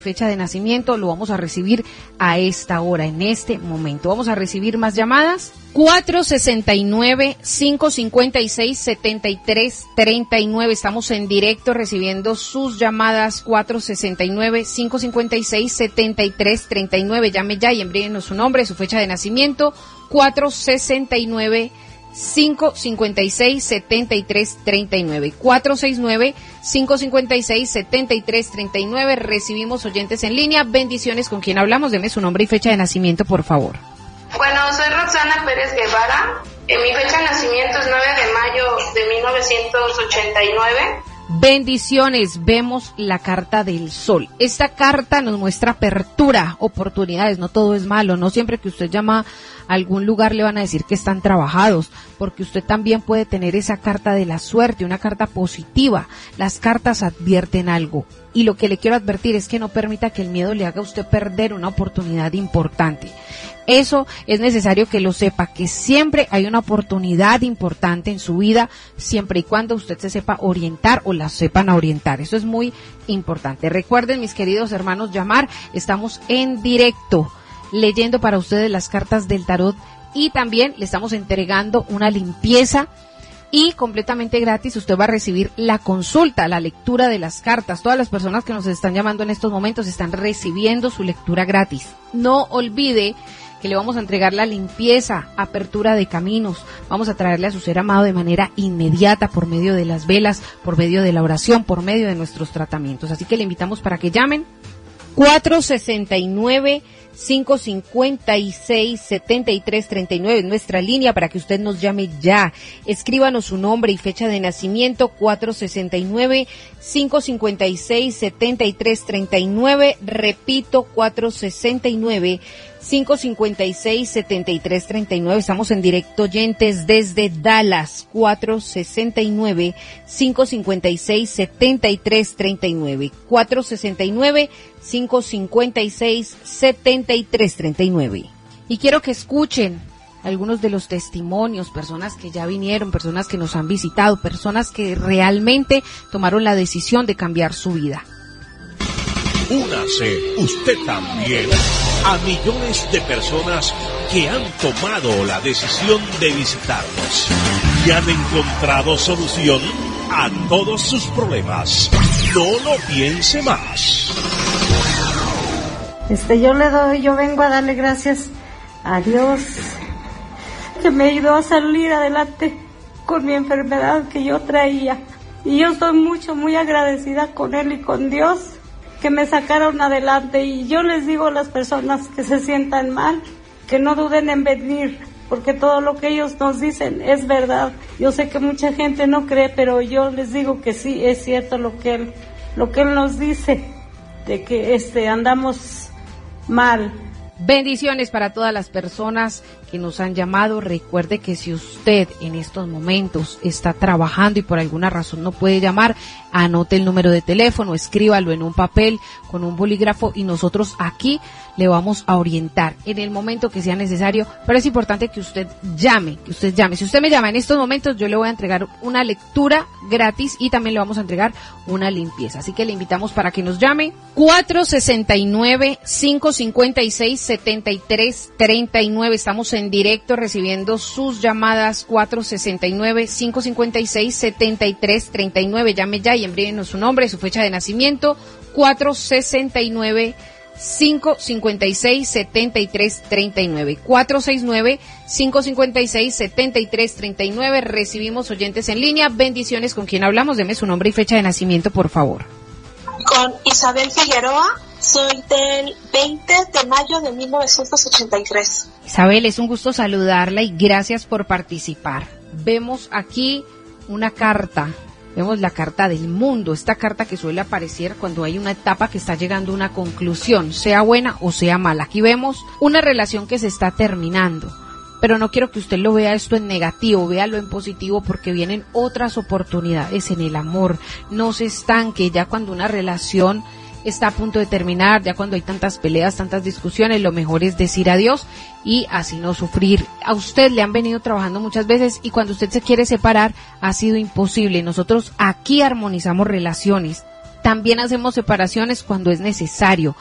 fecha de nacimiento, lo vamos a recibir a esta hora, en este momento. Vamos a recibir más llamadas. 469-556-7339. Estamos en directo recibiendo sus llamadas. 469-556-7339. Llame ya y envíenos su nombre, su fecha de nacimiento. 469-556-7339. 469-556-7339. Recibimos oyentes en línea. Bendiciones. ¿Con quién hablamos? Deme su nombre y fecha de nacimiento, por favor. Bueno, soy Roxana Pérez Guevara. Mi fecha de nacimiento es 9 de mayo de 1989. Bendiciones. Vemos la carta del sol. Esta carta nos muestra apertura, oportunidades. No todo es malo. No siempre que usted llama a algún lugar le van a decir que están trabajados, porque usted también puede tener esa carta de la suerte, una carta positiva. Las cartas advierten algo. Y lo que le quiero advertir es que no permita que el miedo le haga a usted perder una oportunidad importante. Eso es necesario que lo sepa, que siempre hay una oportunidad importante en su vida, siempre y cuando usted se sepa orientar o la sepan orientar. Eso es muy importante. Recuerden, mis queridos hermanos, llamar. Estamos en directo, leyendo para ustedes las cartas del tarot y también le estamos entregando una limpieza. Y completamente gratis usted va a recibir la consulta, la lectura de las cartas. Todas las personas que nos están llamando en estos momentos están recibiendo su lectura gratis. No olvide que le vamos a entregar la limpieza, apertura de caminos. Vamos a traerle a su ser amado de manera inmediata por medio de las velas, por medio de la oración, por medio de nuestros tratamientos. Así que le invitamos para que llamen 469-556-7339 es nuestra línea para que usted nos llame ya. Escríbanos su nombre y fecha de nacimiento. 469-556-7339. Repito, 469-556-7339. Estamos en directo, oyentes, desde Dallas. 469-556-7339. 469-556-7339. Y quiero que escuchen algunos de los testimonios, personas que ya vinieron, personas que nos han visitado, personas que realmente tomaron la decisión de cambiar su vida. Únase usted también a millones de personas que han tomado la decisión de visitarnos y han encontrado solución a todos sus problemas. No lo piense más. Yo vengo a darle gracias a Dios que me ayudó a salir adelante con mi enfermedad que yo traía. Y yo estoy muy agradecida con Él y con Dios que me sacaron adelante. Y yo les digo a las personas que se sientan mal, que no duden en venir, porque todo lo que ellos nos dicen es verdad. Yo sé que mucha gente no cree, pero yo les digo que sí, es cierto lo que Él nos dice, de que andamos mal. Bendiciones para todas las personas que nos han llamado. Recuerde que si usted en estos momentos está trabajando y por alguna razón no puede llamar, anote el número de teléfono, escríbalo en un papel con un bolígrafo y nosotros aquí le vamos a orientar en el momento que sea necesario, pero es importante que usted llame. Si usted me llama en estos momentos, yo le voy a entregar una lectura gratis y también le vamos a entregar una limpieza. Así que le invitamos para que nos llame. 469-556-7339. Estamos en directo recibiendo sus llamadas. 469-556-7339. Llame ya y envíenos su nombre, su fecha de nacimiento. 469-556-7339. 469-556-7339. Recibimos oyentes en línea. Bendiciones. ¿Con quién hablamos? Deme su nombre y fecha de nacimiento, por favor. Con Isabel Figueroa. Soy del 20 de mayo de 1983. Isabel, es un gusto saludarla y gracias por participar. Vemos aquí una carta. Vemos la carta del mundo, esta carta que suele aparecer cuando hay una etapa que está llegando a una conclusión, sea buena o sea mala. Aquí vemos una relación que se está terminando, pero no quiero que usted lo vea esto en negativo, véalo en positivo porque vienen otras oportunidades en el amor. No se estanque ya cuando una relación está a punto de terminar, ya cuando hay tantas peleas, tantas discusiones, lo mejor es decir adiós y así no sufrir. A usted le han venido trabajando muchas veces y cuando usted se quiere separar ha sido imposible. Nosotros aquí armonizamos relaciones. También hacemos separaciones cuando es necesario.